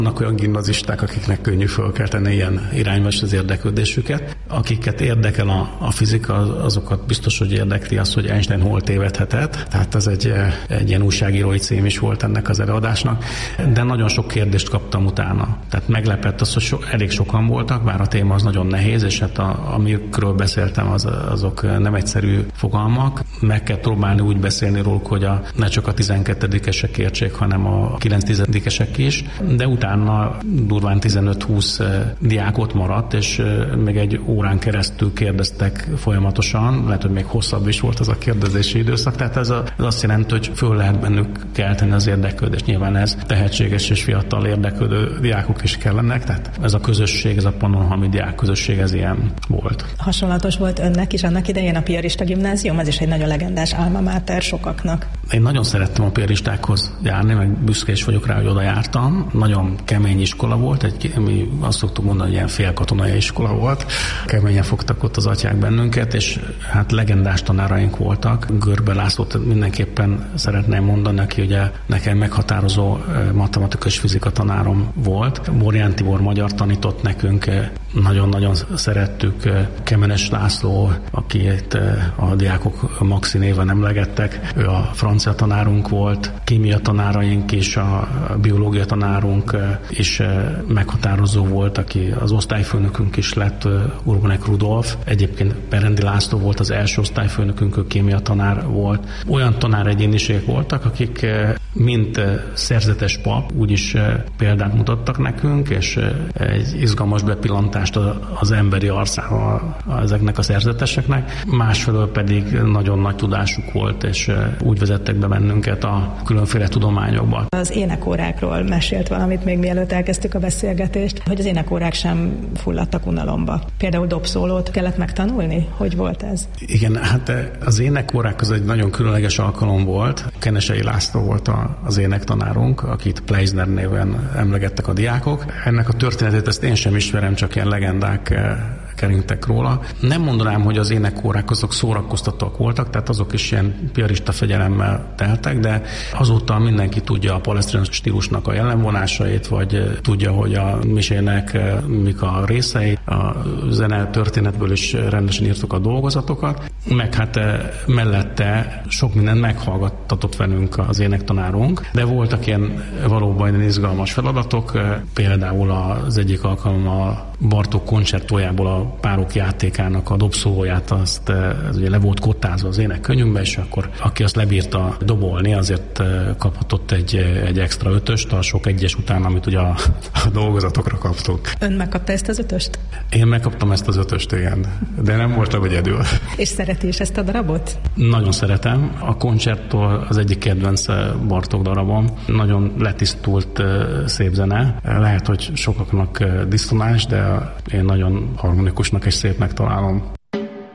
Vannak olyan gimnazisták, akiknek könnyű fölkelteni ilyen irányba az érdeklődésüket. Akiket érdekel a fizika, azokat biztos, hogy érdekli az, hogy Einstein hol tévedhetett. Tehát ez egy ilyen újságírói cím is volt ennek az előadásnak. De nagyon sok kérdést kaptam utána. Tehát meglepett az, hogy elég sokan voltak, bár a téma az nagyon nehéz, és hát amikről beszéltem, azok nem egyszerű fogalmak. Meg kell próbálni úgy beszélni róluk, hogy ne csak a 12-esek értsék, hanem a 9-10-esek is. De utána durván 15-20 diák ott maradt, és még egy órán keresztül kérdeztek folyamatosan, lehet, hogy még hosszabb is volt az a kérdezési időszak, tehát ez azt jelenti, hogy föl lehet bennük kelteni az érdeklődést. Nyilván ez tehetséges és fiatal érdeklődő diákok is kellenek, tehát ez a közösség, ez a pannonhalmi diák közösség, ez ilyen volt. Hasonlatos volt önnek is annak idején a piarista gimnázium, ez is egy nagyon legendás alma mater sokaknak. Én nagyon szerettem a piaristákhoz járni, meg büszke is vagyok rá, hogy oda jártam. Nagyon kemény iskola volt, mi azt szoktuk mondani, hogy ilyen félkatonai iskola volt. Keményen fogtak ott az atyák bennünket, és hát legendás tanáraink voltak. Görbe Lászlót mindenképpen szeretném mondani, aki ugye nekem meghatározó matematikai és fizika tanárom volt. Borján Tibor magyar tanított nekünk, nagyon-nagyon szerettük. Kemenes László, akit a diákok Maxi néven emlegettek, ő a francia tanárunk volt, kémia tanáraink is, a biológia tanárunk is meghatározó volt, aki az osztályfőnökünk is lett, Urbanek Rudolf. Egyébként Perendi László volt az első osztályfőnökünk, ő kémia tanár volt. Olyan tanáregyéniségek voltak, akik mint szerzetes pap úgyis példát mutattak nekünk, és egy izgalmas bepillantást az emberi arcába ezeknek a szerzeteseknek. Másfelől pedig nagyon nagy tudásuk volt, és úgy vezettek be bennünket a különféle tudományokba. Az énekórákról mesélt valamit még mielőtt elkezdtük a beszélgetést, hogy az énekórák sem fulladtak unalomba. Például dobszólót kellett megtanulni? Hogy volt ez? Igen, hát az énekórák az egy nagyon különleges alkalom volt. Kenesei László volt az énektanárunk, akit Pleisner néven emlegettek a diákok. Ennek a történetét ezt én sem ismerem, csak ilyen legendák keringtek róla. Nem mondanám, hogy az énekórák azok szórakoztatóak voltak, tehát azok is ilyen piarista fegyelemmel teltek, de azóta mindenki tudja a palestrina stílusnak a jellemvonásait, vagy tudja, hogy a misének mik a részei. A zene történetből is rendesen írtuk a dolgozatokat, meg hát mellette sok mindent meghallgattatott velünk az énektanárunk, de voltak ilyen valóban izgalmas feladatok, például az egyik alkalommal a Bartók koncertójából a Párok játékának a dobszólóját, azt ugye le volt kottázva az énekkönyvünkbe, és akkor aki azt lebírta dobolni, azért kaphatott egy extra 5-öst, a sok egyes után, amit ugye a dolgozatokra kaptunk. Ön megkapta ezt az 5-öst? Én megkaptam ezt az 5-öst, igen, de nem voltam egyedül. És szereti is ezt a darabot? Nagyon szeretem. A koncerttól az egyik kedvenc Bartók darabom. Nagyon letisztult, szép zene. Lehet, hogy sokaknak diszonáns, de én nagyon harmonikusnak és szépnek találom.